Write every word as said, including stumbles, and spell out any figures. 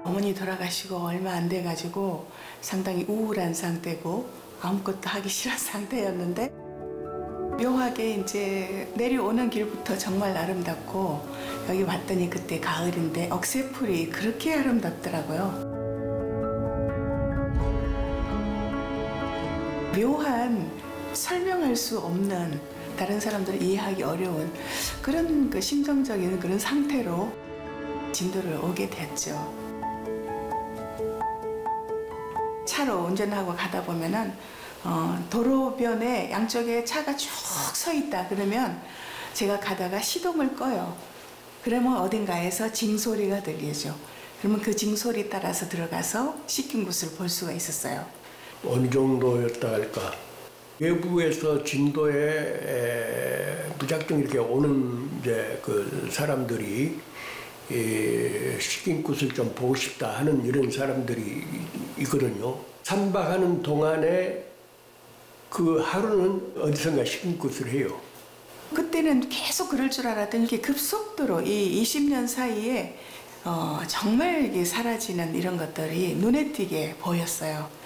어머니 돌아가시고 얼마 안 돼가지고 상당히 우울한 상태고 아무것도 하기 싫은 상태였는데 묘하게 이제 내려오는 길부터 정말 아름답고 여기 왔더니 그때 가을인데 억새풀이 그렇게 아름답더라고요. 묘한 설명할 수 없는 다른 사람들이 이해하기 어려운 그런 그 심정적인 그런 상태로 진도를 오게 됐죠. 차로 운전하고 가다 보면은 어, 도로변에 양쪽에 차가 쭉 서 있다 그러면 제가 가다가 시동을 꺼요. 그러면 어딘가에서 징소리가 들리죠. 그러면 그 징소리 따라서 들어가서 시킨 곳을 볼 수가 있었어요. 어느 정도였다 할까? 외부에서 진도에 에, 무작정 이렇게 오는 이제 그 사람들이 에, 시킨 곳을 좀 보고 싶다 하는 이런 사람들이 있거든요. 삼박하는 동안에 그 하루는 어디선가 시킨 곳을 해요. 그때는 계속 그럴 줄 알았더니 이게 급속도로 이 이십 년 사이에 어, 정말 이게 사라지는 이런 것들이 눈에 띄게 보였어요.